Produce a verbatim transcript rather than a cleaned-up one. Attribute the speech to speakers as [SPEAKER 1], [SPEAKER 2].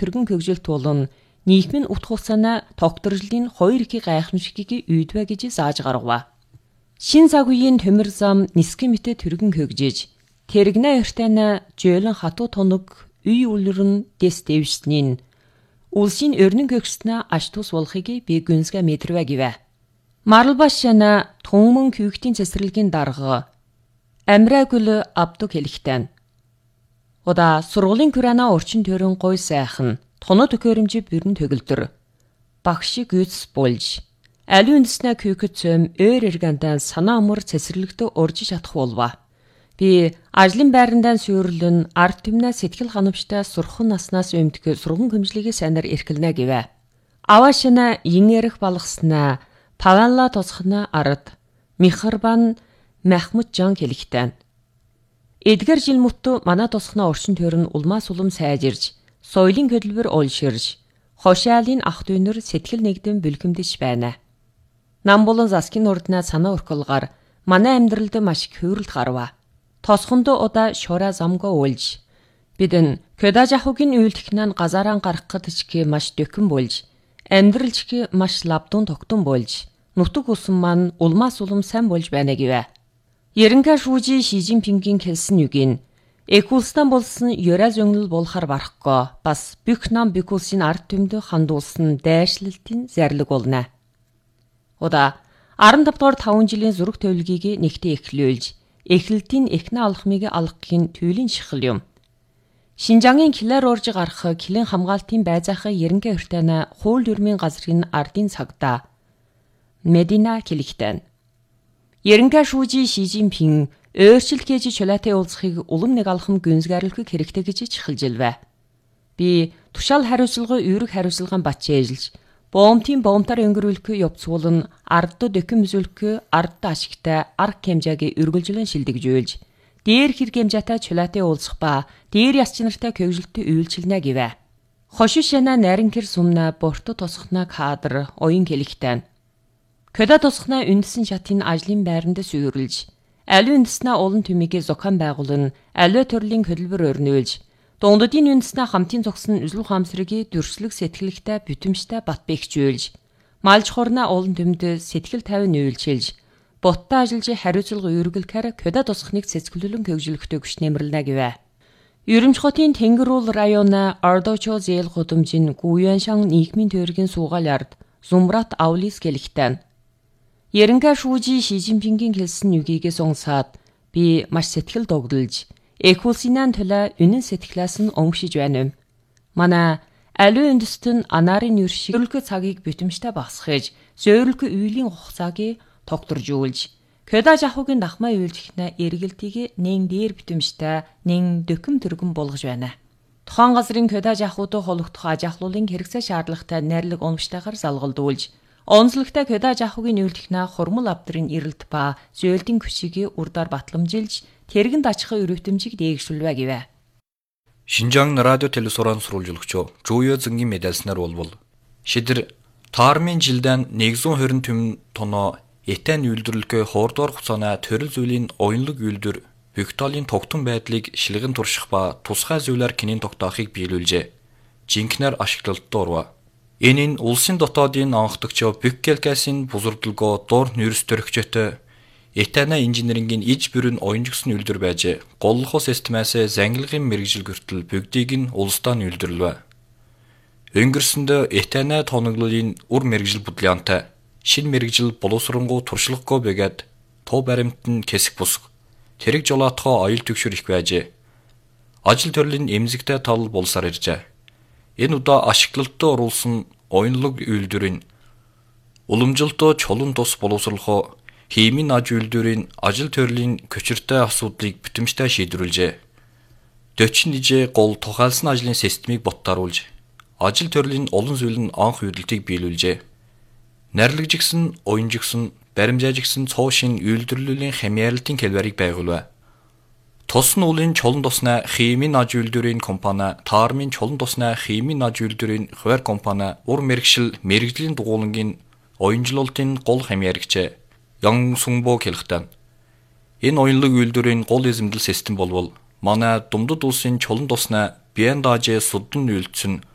[SPEAKER 1] түргэн хөгжилт болон нийгмийн утга учираа тогтворжлын хоёр их гайхамшигыг үйдвэ гэж зааж гаргав. Шин цаг үеийн төмөр зам нисгэн мэт түргэн хөгжиж, тэрэгнэ өртөөнө жөөлөн хатуу тоног үй үлрэн дэс дэвшнийн улсын өрнөн гөгснө аш тус болохыг би гүнзгэ мэдрвэ гэвэ. Маралбашна түнмөн хүүхдийн цэцэрлэгийн дарга Амрагүл Абдуг хэлэхтэн. Ода сургуулийн күрана орчин төрөн гой сайхан тоноо төхөөрөмж бүрэн төгөлдөр. Багш гүйц болж аливаа үндэснэ күйкөцөм өөр эргэнтэн санаа амур цэцэрлэгтө урж чадах болва. Би ажлын байрандаа сүрлэн ард түмнэ сэтгэл ханамжтай сурхан наснаас өмдөх сурган хөмжлөгийг сайнаар эрхэлнэ гэвэ. Авашна ингэрх балгаснаа Паванла тосхна ард Михарбан Махмуд Жан хэлэхтэн. Эдгэр жил мөттө манай тосхна орчин төрн улмаас улам сайжирж, соёлын хөдөлбөр олширж, хошаалын ах дүүнэр сэтгэл нэгдэн бэлгэмдэж байна. Нам болон заскин урднаа санаа өрхөлгаар манай амьдралд маш их хөөрөлт гарва. Тосхондоо удаа шора замгаа уулж, бидэн көдажахугийн үйлдэхнэн газаран гарах гэдчки маш дөкөн болж, амьдралчки маш лавдун тогтун болж, нутаг усан маань улмаас улам сайн болж байна гэвэ. Ерөнхий шүүжи Ши Жинпингийн хэлсэн үгийн эх улстан болсон ёраа зөнгөл болохар барахгүй бас бүх нам бүх улсын ард түмдө хандуулсан дайшлалтын зарлиг болно. Ода арван тавд дугаар таван жилийн зураг төлөвлөгийг нэгтээ эхлүүлж, эхлэлтийн эхнэ алхмыг алгахын түйлийн шихэл юм. Шинжангийн Килэр урж гарах Килийн хамгаалтын байзаахын ерөнхий өртөөнө хууль дүрмийн газрын ардын цагдаа Медина Килихтэн. Ерөнхий шүүжи Ши Жинпин өөрчлөлт хийж чулаатай уулзахыг улам нэг алхам гүнзгийрлэхийг хэрэгтэй гэж чихэлжилвэ. Би тушаал хариуцлагын үүрэг хариуцлагын бачээжилж, боомтын боомтар өнгөрүүлэх явцуулан ардд дөкөн мүзүүлэх ардд ашигтай арга хэмжээгээ үргэлжлэн шилдэгжүүлж, дээр хэрэг хэмжээтэй чулаатай уулзах ба дээр яс чинартай хөгжилтөд үйлчилнэ гэвэ. Хошишэна наринхэр сумна борто тосхна кадр оюн хэлэхтэн. Көдө тосхна үндэсэн шатын ажлын байранд сүйрлж, аливаа үндэснэ олон түмийг зохион байгуулан, аливаа төрлийн хөдөлбөр өрнүүлж, дундадын үндэснэ хамтын зогсон үзэл ухаамсрыг дүрслэг сэтгэлэгтэй бүтэмжтэй бат бэхжүүлж, малж хорна олон түмд сэтгэл тавин үйлчилж, боттой ажиллаж хариуцлага үүргэлэхээр көдө тосхныг цэцгэлүүлэн хөгжүүлэхтэй хүч нэмэрлэнэ гэвэ. Юрэмж хотын Тэнгэрүүл районы Ардочо зээл гудамжин Гуяншан нийгмийн төргийн суугаал ард Зумрат Аулис гэлэхтэн. Ерөнхий шүүжи Ши Жинпингийн хэлсэн үгийг сонсоод би маш сэтгэл догдолж, эх улсын төлөө үнэн сэтгэлээс нь өмшиж байна. Манай аливаа үндэстэн анарын юршиг зөвлөх цагийг бүтэмжтэй багасгаж, зөвлөх үйлийн хугацааг тогтворжуулж, көдө жахугийн дахмаа үйлчлэхнэ эргэлтийг нэн дээр бүтэмжтэй, нэн дөкөм төргөн болгож байна. Тухайн газрын көдө жахуудыг хологдох аж ахлуулын хэрэгцээ шаардлагатай найрлаг уламжтайгаар залгалдуулж, онцлогтой көдө жахугийн үйлдэхнэ хурмал авдрын эрэлт ба зөөлдийн хүчийг урдаар батламжилж, тэргэнд ачхын өрөвтөмжийг дээгшүүлвэ гэвэ.
[SPEAKER 2] Шинжаан радио телесуран сурвалжуулагч Жуйо Зэнгийн медальснаар болвол шидэр таармын жилдэн нэгдүгээр хорин түмэн тоноо этэн үйлдвэрлэхээ хоордоор хуцаана төрөл зүйлийн оюнлог үйлдвэр Викторийн тогтун байдлыг шилгэн турших ба тусгай зүйлээр кинийн тогтоохыг биелүүлжээ. Жинкнэр ашиглалтад орва. Энэ нь улсын дотоодын анхдагч Бюккелкасын бузурдлгоо дор нэрс төрөгчөтө Этана инженерингийн иж бүрэн оюнжгсан үйлдвэр байж голлохоо системээс зангилгын мэргэжил гөртөл бүгдийг нь улсдаа үйлдвэрлэв. Өнгөрсөнд Этана тоноглолын үр мэргэжил бодлоонтой шин мэргэжил боловсронгуу туршлагагүй бэгээд туу баримт нь хэсэг бусг тэрэг жолоотхоо оюул төгшөр их байжээ. Ажил төрлийн эмзэгтэй тал болсаар иржээ. Энэ удаа ашиглалтад оруулсан оюнлог үйлдвэрийн уламжилтоо чулуун тус боловсруулахоо химийн аж үйлдвэрийн ажил төрлийн көчөртэй асуудлыг бүтэмжтэй шийдвэрлэжээ. Дөчин нижээ гол тухайлсан ажлын системийг боттааруулж, ажил төрлийн олон зүйлийн анх үйлдэлтийг биелүүлжээ. Нарлагжигсэн, оюнжигсэн, баримжаажигсэн цоо шин үйлдвэрлэлийн хямралтын хэлбэрийг байгуулв. Тус нь улын чулуун тусна химийн аж үйлдвэрийн компани, таармын чулуун тусна химийн аж үйлдвэрийн хуваар компани, ур мэргэшил мэргэжлийн дугуулангийн оюнжлуулалтын гол хамьяарагч Ян Сунбо хэлэхдээ энэ оюнлог үйлдвэрийн гол эзэмдэл систем болвол манай Думдад улсын чулуун тусна Бяндажээ суддан үйлдсэн